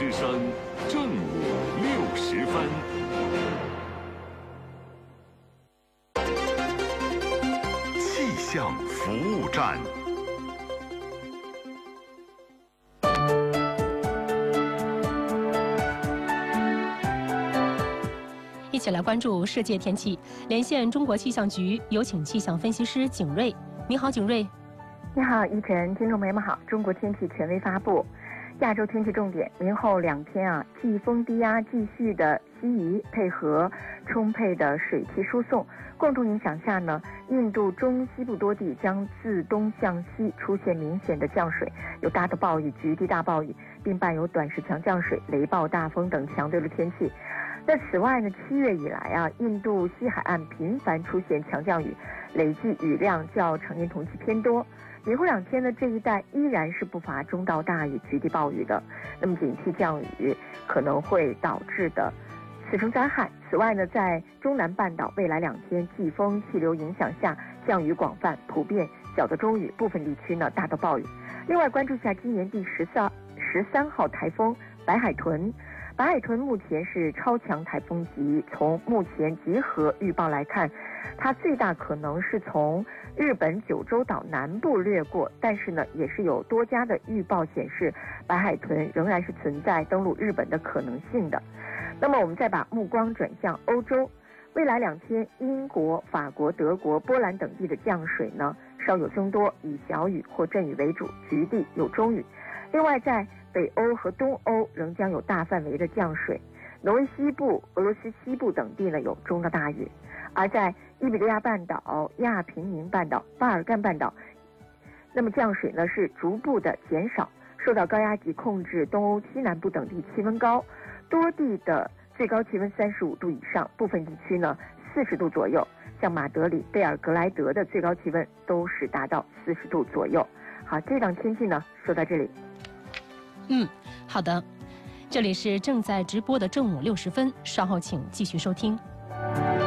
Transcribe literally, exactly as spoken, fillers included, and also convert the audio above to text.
之声正午六时分。气象服务站。 一起来关注世界天气，连线中国气象局，有请气象分析师景瑞。你好，景瑞。 你好，依晨，听众朋友们好。中国天气权威发布，亚洲天气重点：明后两天啊，季风低压继续的西移，配合充沛的水汽输送，共同影响下呢，印度中西部多地将自东向西出现明显的降水，有大的暴雨、局地大暴雨，并伴有短时强降水、雷暴大风等强对流天气。那此外呢，七月以来啊，印度西海岸频繁出现强降雨，累计雨量较常年同期偏多。明后两天呢，这一带依然是不乏中到大雨、局地暴雨的，那么警惕降雨可能会导致的次生灾害。此外呢，在中南半岛未来两天季风气流影响下，降雨广泛，普遍小到中雨，部分地区呢大到暴雨。另外关注一下今年第十三十三号台风白海豚。白海豚目前是超强台风级，从目前集合预报来看，它最大可能是从日本九州岛南部掠过，但是呢，也是有多家的预报显示，白海豚仍然是存在登陆日本的可能性的。那么我们再把目光转向欧洲，未来两天，英国、法国、德国、波兰等地的降水呢稍有增多，以小雨或阵雨为主，局地有中雨。另外，在北欧和东欧仍将有大范围的降水，挪威西部、俄罗斯西部等地呢有中到大雨，而在伊比利亚半岛、亚平宁半岛、巴尔干半岛，那么降水呢是逐步的减少。受到高压脊控制，东欧西南部等地气温高，多地的最高气温三十五度以上，部分地区呢四十度左右，像马德里、贝尔格莱德的最高气温都是达到四十度左右。好，这档天气呢说到这里。 嗯，好的，这里是正在直播的正午六时分，稍后请继续收听。